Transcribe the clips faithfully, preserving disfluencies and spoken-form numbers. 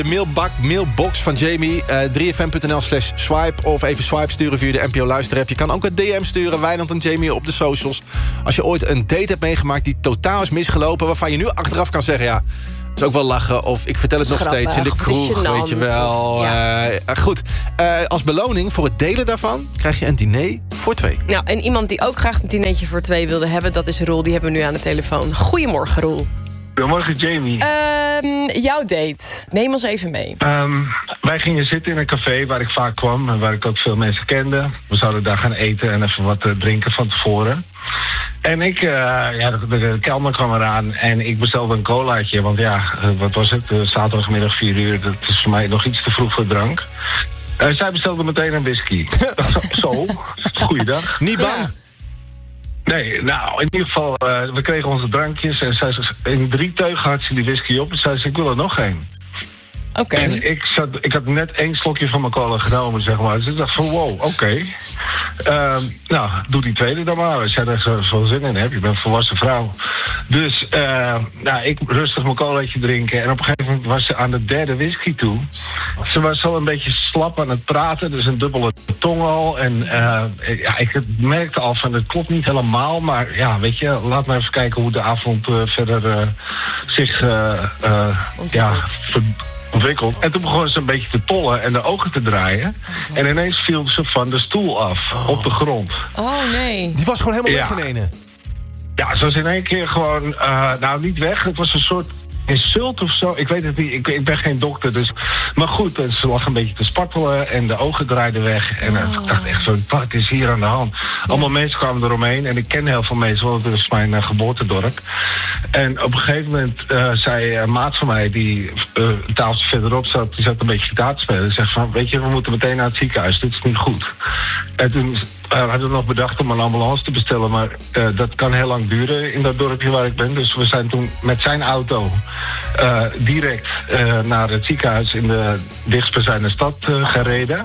De mailbak, mailbox van Jamie, uh, drie f m punt n l slash swipe... of even swipe sturen via de N P O Luisterapp. Je kan ook een D M sturen, Wijnand en Jamie op de socials. Als je ooit een date hebt meegemaakt die totaal is misgelopen... waarvan je nu achteraf kan zeggen, ja, dat is ook wel lachen... of ik vertel het nog Grappig, steeds in de kroeg, weet je wel. Ja. Uh, goed, uh, als beloning voor het delen daarvan... krijg je een diner voor twee. Nou, en iemand die ook graag een dinertje voor twee wilde hebben... dat is Roel, die hebben we nu aan de telefoon. Goedemorgen, Roel. Goedemorgen, Jamie. Um, jouw date. Neem ons even mee. Um, wij gingen zitten in een café waar ik vaak kwam... en waar ik ook veel mensen kende. We zouden daar gaan eten en even wat uh, drinken van tevoren. En ik, uh, ja, de, de kelner kwam eraan en ik bestelde een colaatje. Want ja, uh, wat was het? Uh, zaterdagmiddag vier uur, dat is voor mij nog iets te vroeg voor drank. Uh, zij bestelde meteen een whisky. Zo, goeiedag. Niet bang? Ja. Nee, nou, in ieder geval, uh, we kregen onze drankjes... en zij, in drie teugen had ze die whisky op en zei ze, ik wil er nog één. Oké. Okay. En ik, zat, ik had net één slokje van mijn cola genomen, zeg maar. Dus ik dacht van, wow, oké. Okay. Uh, nou, doe die tweede dan maar. Als jij daar zo, zo zin in hebt, je bent een volwassen vrouw. Dus, uh, nou, ik rustig mijn colaatje drinken. En op een gegeven moment was ze aan de derde whisky toe. Ze was al een beetje slap aan het praten, dus een dubbele tong al. En uh, ja, ik merkte al van, het klopt niet helemaal. Maar ja, weet je, laat maar even kijken hoe de avond uh, verder uh, zich uh, uh, ja, ver- ontwikkeld. En toen begon ze een beetje te tollen en de ogen te draaien. Oh, en ineens viel ze van de stoel af, oh. op de grond. Oh nee. Die was gewoon helemaal ja. weg in ene. Ja, ze was in één keer gewoon, uh, nou niet weg, het was een soort insult of zo. Ik weet het niet, ik, ik ben geen dokter, dus... Maar goed, ze lag een beetje te spartelen en de ogen draaiden weg. En uh, ik dacht echt van, wat is hier aan de hand? Allemaal ja. mensen kwamen eromheen en ik ken heel veel mensen, want het is mijn uh, geboortedorp. En op een gegeven moment uh, zei een maat van mij, die uh, een tafeltje verderop zat, die zat een beetje gitaar te spelen. Die zegt van, weet je, we moeten meteen naar het ziekenhuis, dit is niet goed. En toen uh, hadden we nog bedacht om een ambulance te bestellen, maar uh, dat kan heel lang duren in dat dorpje waar ik ben. Dus we zijn toen met zijn auto uh, direct uh, naar het ziekenhuis in de dichtstbijzijnde stad uh, gereden.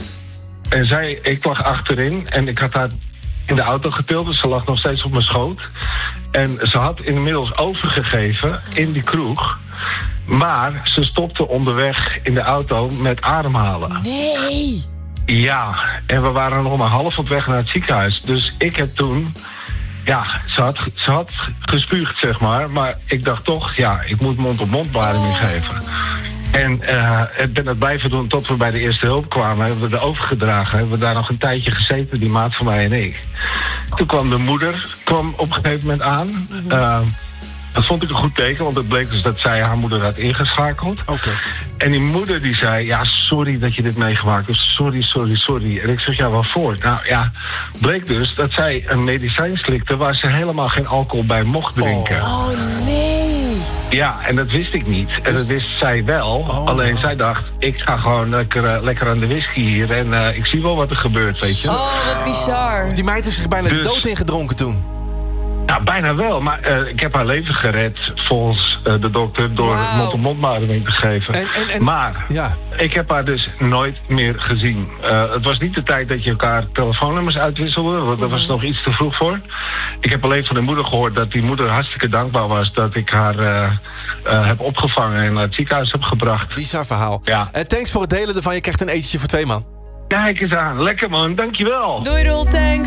En zij, ik lag achterin en ik had haar in de auto getild, dus ze lag nog steeds op mijn schoot. En ze had inmiddels overgegeven in die kroeg. Maar ze stopte onderweg in de auto met ademhalen. Nee! Ja, en we waren nog maar half op weg naar het ziekenhuis. Dus ik heb toen... Ja, ze had, ze had gespuugd, zeg maar. Maar ik dacht toch, ja, ik moet mond-op-mond beademing oh. geven. En uh, ik ben het blijven doen tot we bij de eerste hulp kwamen. Hebben we er overgedragen. Hebben we daar nog een tijdje gezeten, die maat van mij en ik. Toen kwam de moeder kwam op een gegeven moment aan. Mm-hmm. Uh, dat vond ik een goed teken, want het bleek dus dat zij haar moeder had ingeschakeld. Okay. En die moeder die zei, ja, sorry dat je dit meegemaakt hebt. Sorry, sorry, sorry. En ik zeg, ja, waarvoor? Nou ja, bleek dus dat zij een medicijn slikte waar ze helemaal geen alcohol bij mocht drinken. Oh, oh nee. Ja, en dat wist ik niet. En dat wist zij wel. Oh. Alleen zij dacht, ik ga gewoon lekker, uh, lekker aan de whisky hier. En uh, ik zie wel wat er gebeurt, weet je. Oh, wat bizar. Die meid heeft zich bijna dus, de dood ingedronken toen. Nou, bijna wel. Maar uh, ik heb haar leven gered, volgens uh, de dokter, door wow. mond-op-mond beademing te geven. En, en, en, maar ja. ik heb haar dus nooit meer gezien. Uh, het was niet de tijd dat je elkaar telefoonnummers uitwisselde. Want daar was nog iets te vroeg voor. Ik heb alleen van de moeder gehoord dat die moeder hartstikke dankbaar was dat ik haar uh, uh, heb opgevangen en naar het ziekenhuis heb gebracht. Bizar verhaal. Ja. Uh, thanks voor het delen ervan. Je krijgt een etentje voor twee, man. Kijk eens aan. Lekker, man. Dankjewel. Doei, Roel. Thanks.